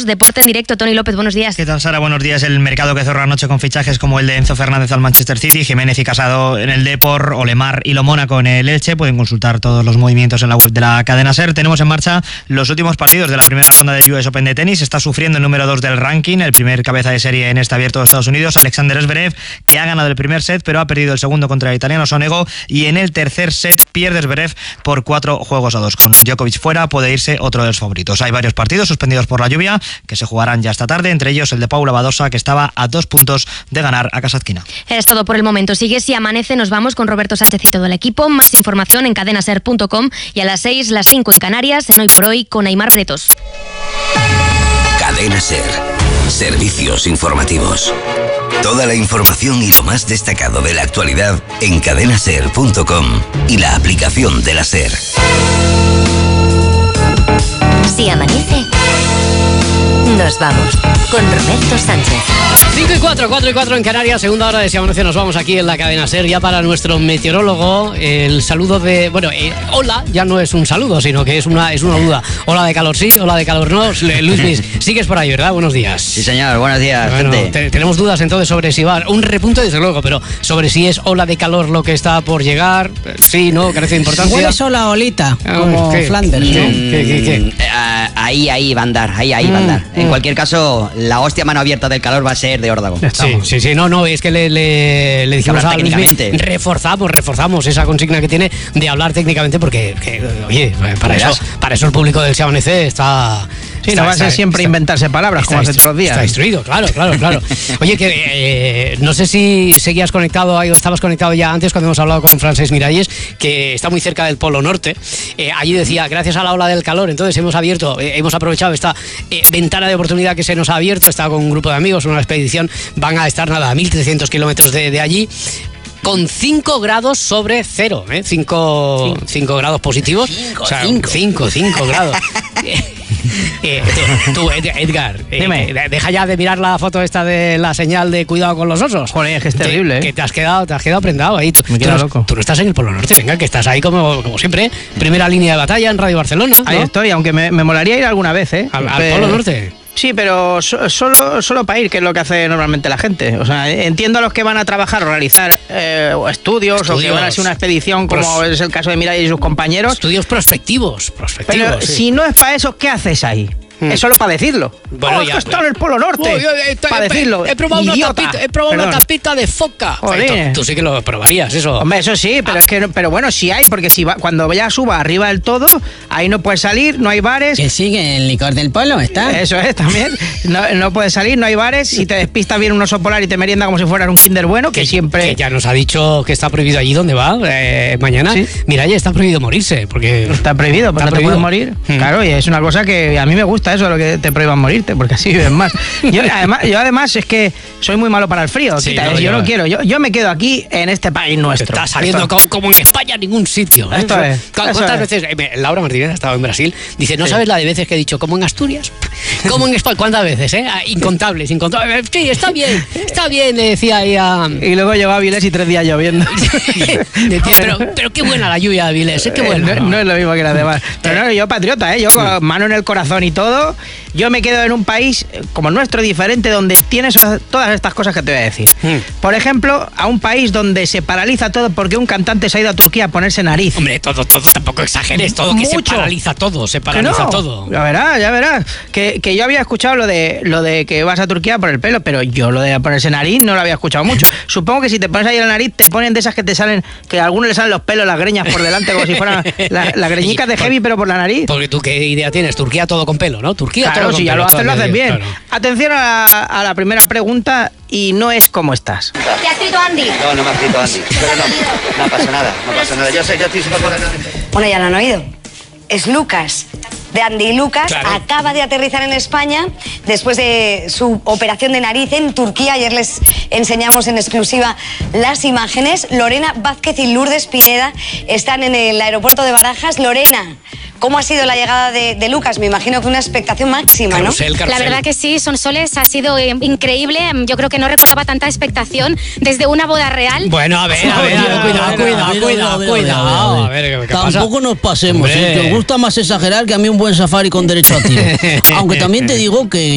minutos. Deporte en directo, Tony López, buenos días. ¿Qué tal, Sara? Buenos días. El mercado que cerró anoche con fichajes como el de Enzo Fernández al Manchester City, Jiménez y Casado en el Depor, Olemar y Lo Mónaco en el Elche. Pueden consultar todos los movimientos en la web de la cadena SER. Tenemos en marcha los últimos partidos de la primera ronda del US Open de tenis. Está sufriendo el número 2 del ranking, el primer cabeza de serie en este abierto de Estados Unidos, Alexander Zverev, que ha ganado el primer set, pero ha perdido el segundo contra el italiano Sonego, y en el tercer set pierde Zverev por 4-2. Con Djokovic fuera, puede irse otro de los favoritos. Hay varios partidos suspendidos por la lluvia que se jugarán ya esta tarde, entre ellos el de Paula Badosa, que estaba a 2 puntos de ganar a Kasatkina. Es todo por el momento. Sigue Si Amanece, nos vamos con Roberto Sánchez y todo el equipo. Más información en cadenaser.com y a las 6, las 5 en Canarias, en Hoy por Hoy, con Aimar Bretos. Cadena SER. Servicios informativos. Toda la información y lo más destacado de la actualidad en cadenaser.com y la aplicación de la SER. Si amanece, nos vamos con Roberto Sánchez. 4 en Canarias, segunda hora de Si Amanece, nos vamos aquí en la cadena SER. Ya para nuestro meteorólogo, el saludo de... hola, ya no es un saludo, sino que es una duda. Hola de calor sí, hola de calor no. Luis, sigues por ahí, ¿verdad? Buenos días. Sí, señor, buenos días, bueno, gente. Tenemos dudas entonces sobre si va... Un repunte, desde luego, pero sobre si es ola de calor lo que está por llegar. Sí, ¿no? Carece de importancia. Huele sola olita, como ¿qué? Flanders, ¿no? ¿Qué? Ahí va a andar, ahí va a andar. En cualquier caso, la hostia mano abierta del calor va a ser de órdago. Sí, no, es que le dijimos a Luis, reforzamos esa consigna que tiene de hablar técnicamente, porque oye, para eso el público del Si Amanece está... Sí, no va a ser siempre inventarse palabras como hace todos los días. Está instruido, claro. Oye, que no sé si seguías conectado ahí o estabas conectado ya antes cuando hemos hablado con Francesc Miralles, que está muy cerca del Polo Norte. Allí decía, gracias a la ola del calor, entonces hemos aprovechado esta ventana de oportunidad que se nos ha abierto. Está con un grupo de amigos, una expedición, van a estar a 1.300 kilómetros de allí, con 5 grados sobre cero, 5 grados positivos. 5 grados. Tú, Edgar, deja ya de mirar la foto esta de la señal de cuidado con los osos. Joder, es que es terrible, que te has quedado prendado ahí. Me quedo loco. Tú no estás en el Polo Norte, venga, que estás ahí como siempre, primera línea de batalla en Radio Barcelona, ¿no? Ahí estoy, aunque me molaría ir alguna vez, al Polo Norte. Sí, pero solo para ir, que es lo que hace normalmente la gente. O sea, entiendo a los que van a trabajar o realizar estudios, o que van a hacer una expedición, como es el caso de Mirai y sus compañeros. Estudios prospectivos. Pero sí. Si no es para eso, ¿qué haces ahí? Es solo para decirlo. Bueno, ya está en el Polo Norte. Para decirlo. He probado una tapita de foca. Tú sí que lo probarías, eso. Hombre, eso sí, pero bueno, sí hay, porque cuando ya suba arriba del todo, ahí no puedes salir, no hay bares. Que sigue el licor del polo, ¿está? Eso es, también. No puedes salir, no hay bares. Si te despistas, viene un oso polar y te merienda como si fuera un Kinder Bueno, que siempre... Que ya nos ha dicho que está prohibido allí donde va, mañana. ¿Sí? Mira, ya está prohibido morirse, porque... Está prohibido, porque no te puedes morir. Claro, y es una cosa que a mí me gusta eso, lo que te prohíban morirte, porque así viven más. Yo además es que soy muy malo para el frío. Sí, yo no quiero. Yo me quedo aquí en este país nuestro. Está saliendo como en España, en ningún sitio. ¿Cuántas veces? Laura Martínez ha estado en Brasil. Dice, ¿no sabes la de veces que he dicho como en Asturias? Como en España. ¿Cuántas veces? Incontables. Sí, está bien, le decía ahí a... Y luego llegó a Avilés y 3 días lloviendo. pero qué buena la lluvia de Avilés, qué buena. No es lo mismo que la demás. Pero no, yo patriota, yo con mano en el corazón y todo. Yo me quedo en un país como el nuestro, diferente, donde tienes todas estas cosas que te voy a decir. Por ejemplo, a un país donde se paraliza todo porque un cantante se ha ido a Turquía a ponerse nariz. Hombre, todo, tampoco exageres, todo, que se paraliza todo. Ya verás. Que yo había escuchado lo de que vas a Turquía por el pelo, pero yo lo de ponerse nariz no lo había escuchado mucho. Supongo que si te pones ahí la nariz, te ponen de esas que te salen, que a algunos le salen los pelos, las greñas por delante, como si fueran las greñicas de heavy, pero por la nariz. Porque tú, ¿qué idea tienes? Turquía todo con pelo, ¿no? Turquía claro, todo si ya pelo, lo haces bien. Claro. Atención a la primera pregunta, y no es ¿cómo estás? ¿Te ha escrito Andy? No me ha escrito Andy, pero no pasa nada. Yo estoy súper contento. Bueno, ya lo han oído. Es Lucas, de Andy Lucas, claro. Acaba de aterrizar en España después de su operación de nariz en Turquía. Ayer les enseñamos en exclusiva las imágenes. Lorena Vázquez y Lourdes Pineda están en el aeropuerto de Barajas. Lorena, ¿cómo ha sido la llegada de Lucas? Me imagino que una expectación máxima, ¿no? Carrusel. La verdad que sí, Sonsoles, ha sido increíble. Yo creo que no recordaba tanta expectación desde una boda real. Bueno, a ver, cuidado. A ver, ¿qué pasa? Tampoco nos pasemos. Si te gusta más exagerar, que a mí un buen safari con derecho a tiro. Aunque también te digo que